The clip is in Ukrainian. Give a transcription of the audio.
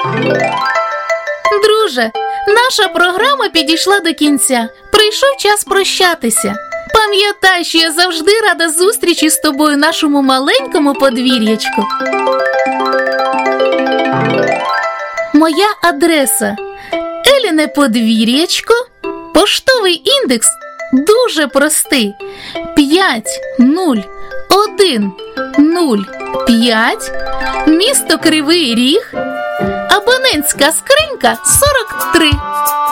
Друже, наша програма підійшла до кінця. Прийшов час прощатися. Пам'ятай, що я завжди рада зустрічі з тобою в нашому маленькому подвір'ячку. Моя адреса – Еліне подвір'ячко, поштовий індекс дуже простий – 50105, місто Кривий Ріг, абонентська скринька 43.